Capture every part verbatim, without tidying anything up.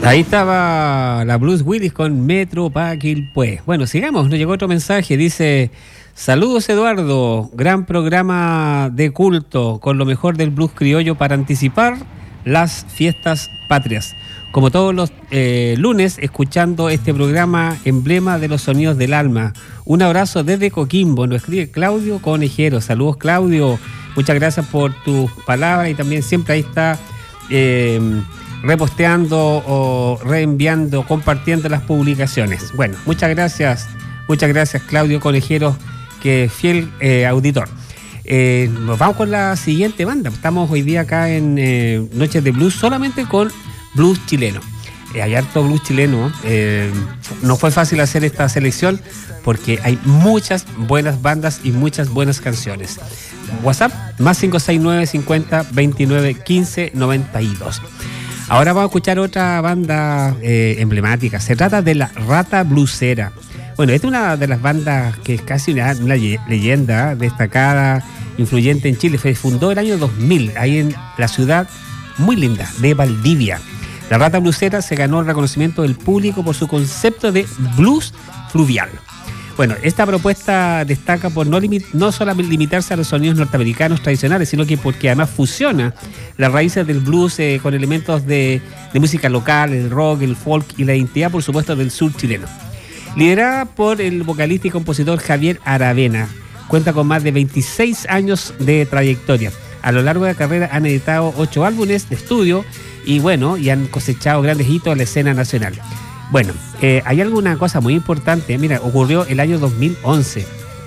Ahí estaba la Bruce Willis con Metro Paquilpué. Bueno, sigamos, nos llegó otro mensaje, dice: saludos Eduardo, gran programa de culto con lo mejor del blues criollo para anticipar las fiestas patrias. Como todos los eh, lunes, escuchando este programa emblema de los sonidos del alma. Un abrazo desde Coquimbo, nos escribe Claudio Conejero. Saludos Claudio, muchas gracias por tus palabras y también siempre ahí está eh, reposteando o reenviando, compartiendo las publicaciones. Bueno, muchas gracias, muchas gracias Claudio Conejero, que fiel eh, auditor. Eh, nos vamos con la siguiente banda. Estamos hoy día acá en eh, Noches de Blues solamente con blues chileno. Eh, hay harto blues chileno. Eh, no fue fácil hacer esta selección porque hay muchas buenas bandas y muchas buenas canciones. WhatsApp más cinco seis nueve cincuenta veintinueve quince noventa y dos. Ahora vamos a escuchar otra banda eh, emblemática. Se trata de la Rata Bluesera. Bueno, esta es una de las bandas que es casi una, una leyenda destacada, influyente en Chile. Se fundó el año dos mil, ahí en la ciudad muy linda de Valdivia. La Rata Bluesera se ganó el reconocimiento del público por su concepto de blues fluvial. Bueno, esta propuesta destaca por no, limit, no solamente limitarse a los sonidos norteamericanos tradicionales, sino que porque además fusiona las raíces del blues eh, con elementos de, de música local, el rock, el folk y la identidad, por supuesto, del sur chileno. Liderada por el vocalista y compositor Javier Aravena, cuenta con más de veintiséis años de trayectoria. A lo largo de la carrera han editado ocho álbumes de estudio y bueno, y han cosechado grandes hitos a la escena nacional. Bueno, eh, hay alguna cosa muy importante. Mira, ocurrió el año dos mil once.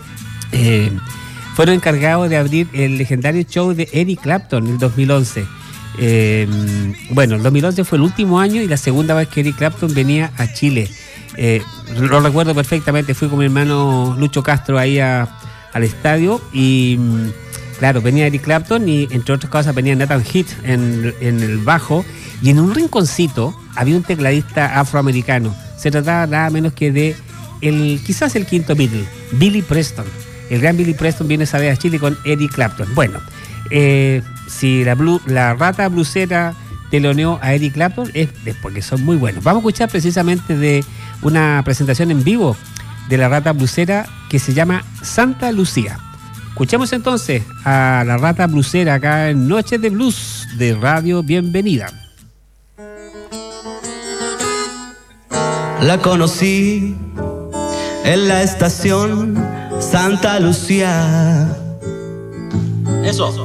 Eh, fueron encargados de abrir el legendario show de Eric Clapton en el dos mil once. Eh, bueno, el dos mil once fue el último año y la segunda vez que Eric Clapton venía a Chile. Eh, lo recuerdo perfectamente, fui con mi hermano Lucho Castro ahí a, al estadio y claro, venía Eric Clapton y entre otras cosas venía Nathan Heath en, en el bajo y en un rinconcito había un tecladista afroamericano. Se trataba nada menos que de el quizás el quinto Beatle, Billy Preston. El gran Billy Preston viene esa vez a Chile con Eric Clapton. Bueno, eh, si la, blue, la Rata Bluesera teloneó a Eric Clapton es, es porque son muy buenos. Vamos a escuchar precisamente de una presentación en vivo de la Rata Bluesera que se llama Santa Lucía. Escuchemos entonces a la Rata Bluesera acá en Noches de Blues de Radio Bienvenida. La conocí en la estación Santa Lucía. Eso.